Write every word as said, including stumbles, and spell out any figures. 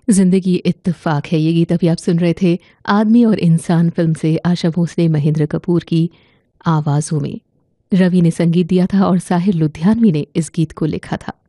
जिंदगी इत्तेफाक है, ये गीत अभी आप सुन रहे थे आदमी और इंसान फिल्म से आशा भोसले महेंद्र कपूर की आवाज़ों में। रवि ने संगीत दिया था और साहिर लुधियानवी ने इस गीत को लिखा था।